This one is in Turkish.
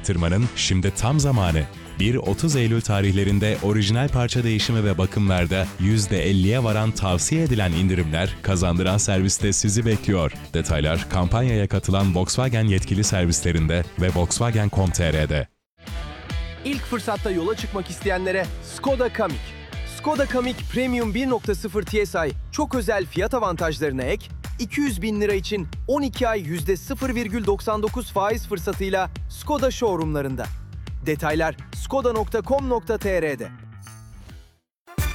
yatırmanın şimdi tam zamanı. 1-30 Eylül tarihlerinde orijinal parça değişimi ve bakımlarda %50'ye varan tavsiye edilen indirimler kazandıran serviste sizi bekliyor. Detaylar kampanyaya katılan Volkswagen yetkili servislerinde ve Volkswagen.com.tr'de. İlk fırsatta yola çıkmak isteyenlere Skoda Kamiq. Skoda Kamiq Premium 1.0 TSI çok özel fiyat avantajlarına ek, 200 bin lira için 12 ay %0,99 faiz fırsatıyla Skoda showroomlarında. Detaylar skoda.com.tr'de.